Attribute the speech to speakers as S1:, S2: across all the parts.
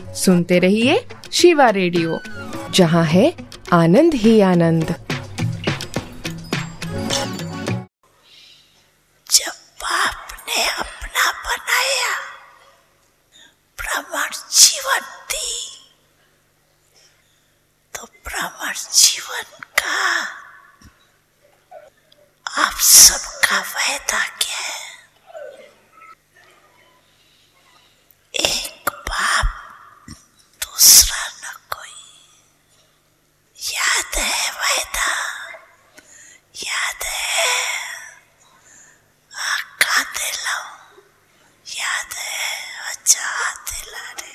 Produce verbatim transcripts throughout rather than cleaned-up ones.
S1: सुनते रहिए शिवा रेडियो, जहाँ है आनंद ही आनंद।
S2: जब बाप ने अपना बनाया भ्रमण जीवन दी, तो भ्रमण जीवन का आप सबका वायदा क्या है? एक बाप दूसरा न कोई। याद है वायदा? याद है? आका दिलाओ, याद है? अच्छा दिला रे,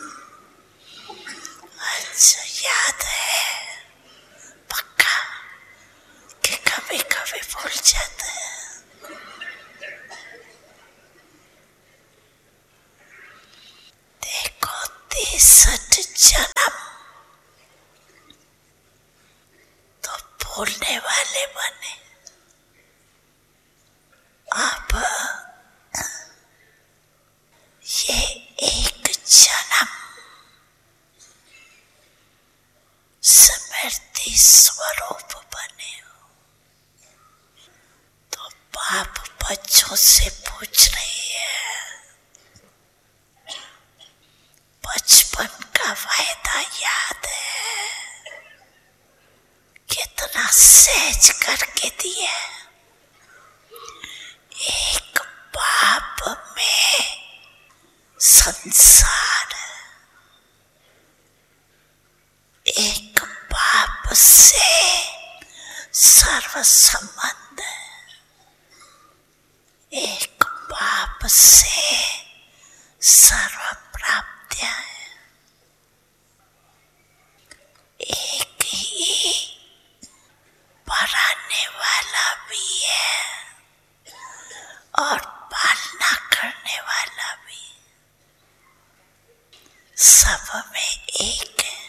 S2: अच्छा याद है पक्का कि कभी कभी भूल जाते हैं। देखो तिरसठ जन्म तो भूलने वाले बने, अब ये एक जन्म स्मृति स्वरूप बने हो। तो बाप बच्चों से पूछ रही है, बचपन का वायदा याद है? कितना सहज करके दिया। एक बाप में संसार, एक बाप से सर्व संबंध, एक बाप से सर्व प्राप्तियां है। एक ही पढ़ाने वाला भी है और पालना करने वाला भी, सब में एक है।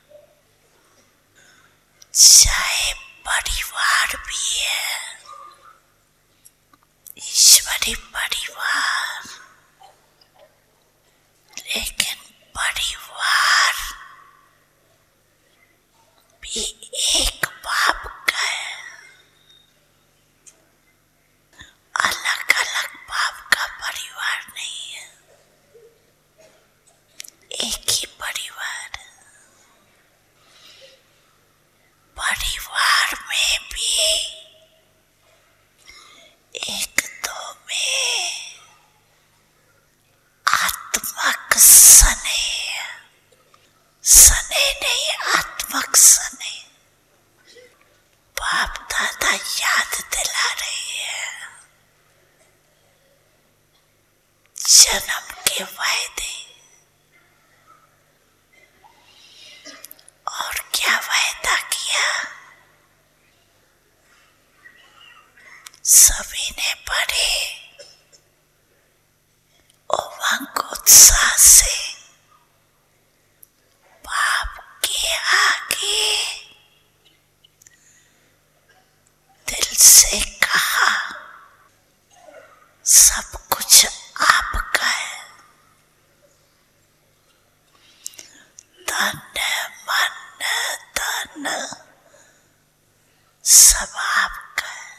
S2: चाहे परिवार भी है, ईश्वरी परिवार, लेकिन परिवार भी एक बाप का है। अलग अलग बाप का परिवार नहीं है, एक ही परिवार। परिवार में भी एक दो में आत्मक स्नेह, स्नेह नहीं आत्मक स्नेह, बाप दादा याद दिला रही है जन्म के वायदे। और क्या वायदा किया? सभी ने पढ़े उमंग उत्साह से, बाप के आगे दिल से कहा, सब कुछ आपका है। तन मन धन सब आपका है।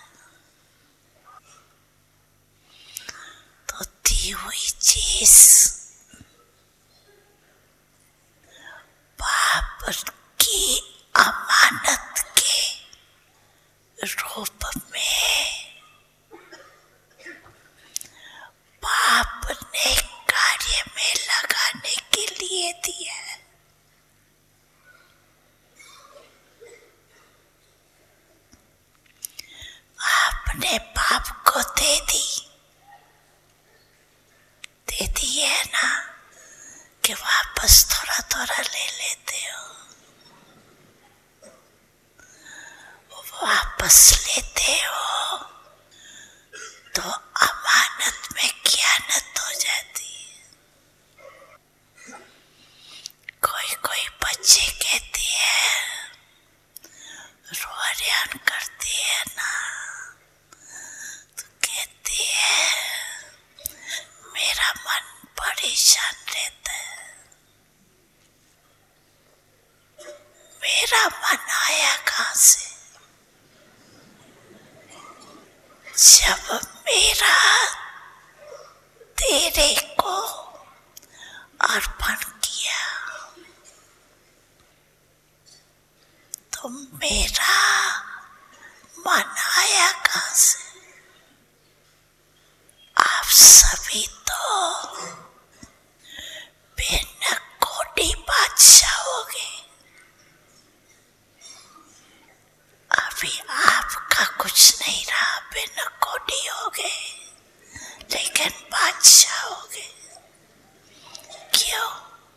S2: तो दी हुई चीज बाप की अमानत के रूप में बाप ने कार्य में लगाने के लिए दिया है। आपने बाप को दे दी, दे दी है ना, कि वापस थोड़ा थोड़ा ले लेते हो, वापस लेते हो तो अमानत में खयानत हो जाती है। कोई कोई बच्चे कहती है, रोरियान करती है ना, तो कहती है मेरा मन परेशान रहता है। मेरा मन आया कहां से, जब मेरा तेरे को अर्पण किया तो मेरा मन आया कहां से। आप सभी तो बेनकोटी बादशाह हो गए। अभी आपका कुछ नहीं रहा, बेनकोटी हो गए, लेकिन बादशाह हो गए। क्यों?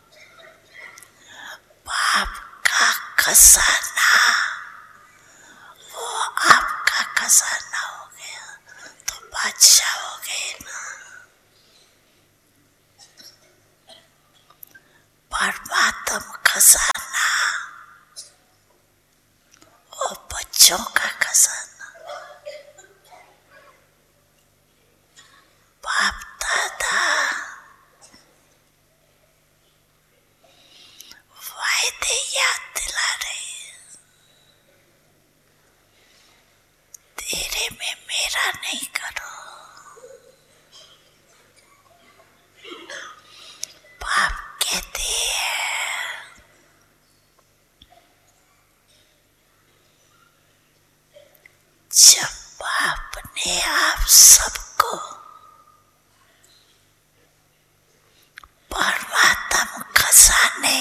S2: बाप का खजाना वो आपका खजाना हो गया तो बादशाह हो गए ना। परमात्म खजाना वो बच्चों का खजाना। बाप दादा वायदे याद दिला रहे, तेरे में मेरा नहीं करो। बाप कहते हैं जब बाप ने आप सबको परमात्म खजाने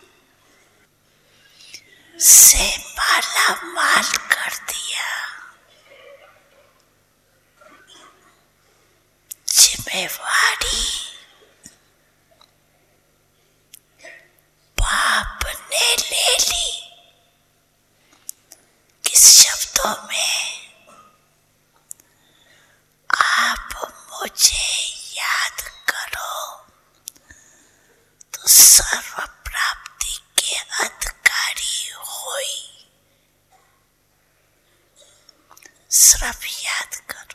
S2: से माला माल कर दिया, जिम्मेवारी बाप ने ले ली। किस शब्दों में? आप मुझे याद करो तो सर्व प्राप्ति के अधिकारी होई। सिर्फ याद करो।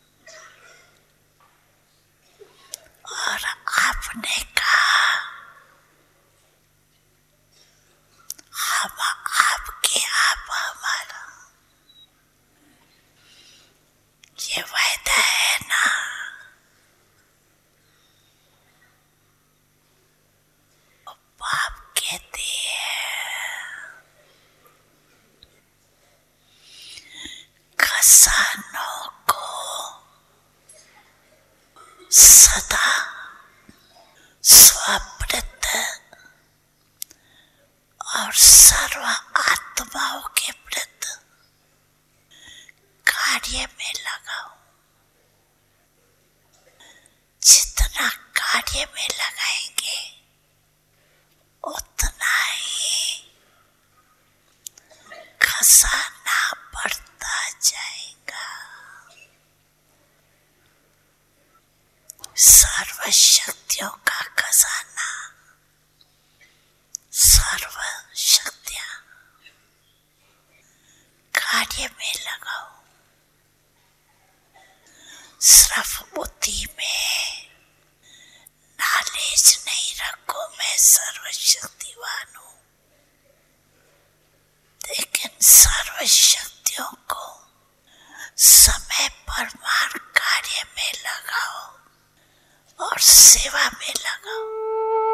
S2: और आपने कहा हम आपके, आप हमारा। ये वायदा है ना। बाप कहते हैं खजानों को सदा स्वप्रत और सर्व आत्माओं के प्रति कार्य में लगाओ। जितना कार्य में लगाएंगे उतना